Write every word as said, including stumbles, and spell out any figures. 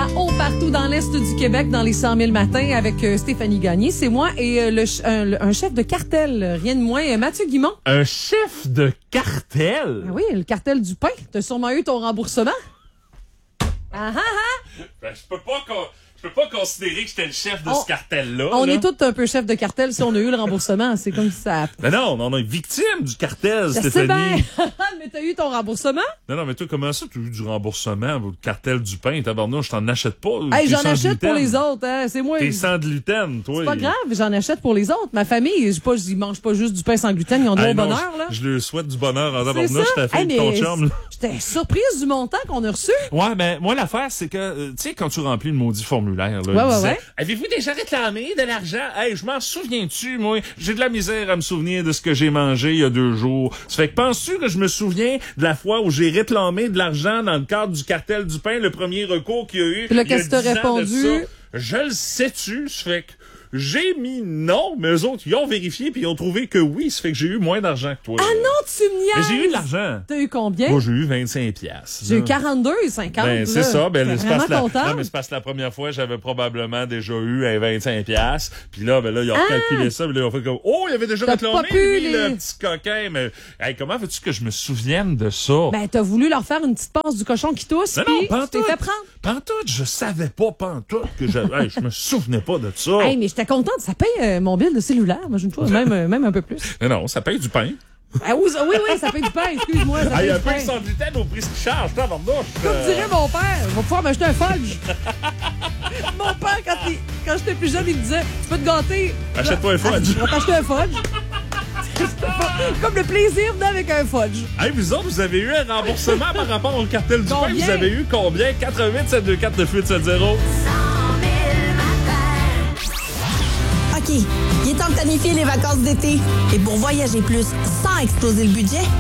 à haut partout dans l'Est du Québec, dans les cent mille matins, avec euh, Stéphanie Gagné. C'est moi et euh, le, ch- un, le- un chef de cartel, rien de moins, euh, Mathieu Guimont. Un chef de cartel? Ah oui, le cartel du pain. T'as sûrement eu ton remboursement. Ah ah ah! Ben, je peux pas con- je peux pas considérer que j'étais le chef de On- ce cartel-là. On là. est tous un peu chef de cartel si on a eu le remboursement. C'est comme si ça... Ben non, on est victime du cartel, Je sais Stéphanie. bien. Mais t'as eu ton remboursement? Non, non, mais toi, comment ça, tu as eu du remboursement au cartel du pain? Tabarnouche, je t'en achète pas. Hey, T'es j'en sans achète pour gluten. les autres. Hein. C'est moi. T'es sans gluten, toi. C'est pas grave, j'en achète pour les autres. Ma famille, je pas, ils mangent pas juste du pain sans gluten, ils ont droit Hey, au non, bonheur, là. Je, je leur souhaite du bonheur en C'est tabarnouche, ça. ta fille Hey, de ton mais chum. là. J'étais surprise du montant qu'on a reçu. Ouais, mais moi, l'affaire, c'est que, euh, tu sais, quand tu remplis le maudit formulaire, là, Ouais, il ouais, disait, ouais. avez-vous déjà réclamé de l'argent? Hey, je m'en souviens-tu, moi? J'ai de la misère à me souvenir de ce que j'ai mangé il y a deux jours. Ça fait que penses-tu que je me souviens de la fois où j'ai réclamé de l'argent dans le cadre du cartel du pain, le premier recours qu'il y a eu? Puis là, il y a qu'est-ce que t'as dix ans de répondu? ça? Je le sais-tu? Ça fait que j'ai mis non, mais eux autres, ils ont vérifié puis ils ont trouvé que oui. Ça fait que j'ai eu moins d'argent que toi. Ah non, tu me niaises! Mais j'ai eu de l'argent. T'as eu combien? Moi, j'ai eu vingt-cinq piastres. J'ai eu là. quarante-deux et cinquante. Ben, c'est là. ça. Ben, J'étais c'est parce vraiment que la, contente. non, mais c'est parce que la première fois, j'avais probablement déjà eu un vingt-cinq piastres. Puis là, ben là, ils ont Ah! calculé ça. Puis là, ils ont fait comme, oh, il avait déjà T'as réclamé, pas pu, lui, les- le petit coquin. Mais, hey, comment veux-tu que je me souvienne de ça? Ben, t'as voulu leur faire une petite passe du cochon qui tousse, non, non, puis tu t'es pantoute. fait prendre. Pantoute, je savais pas pantoute que j'avais, hey, je me souvenais pas de ça. Hey, mais j'étais contente, ça paye euh, mon bill de cellulaire, imagine-toi, même, euh, même un peu plus. Non, non, ça paye du pain. Ah, oui, oui, oui, ça paye du pain, excuse-moi, ça Hey, paye un du peu pain. sans gluten au prix qui charge, tabarnouche. Comme Euh, dirait mon père, je vais pouvoir m'acheter un fudge. Mon père, quand, il- quand j'étais plus jeune, il me disait, tu peux te gâter. Achète-toi un fudge. On va t'acheter un fudge. Comme le plaisir venait avec un fudge. Hey, vous autres, vous avez eu un remboursement par rapport au cartel du pain. Combien? Vous avez eu combien? quatre un huit sept deux quatre neuf huit sept zéro. OK, il est temps de planifier les vacances d'été. Et pour voyager plus sans exploser le budget,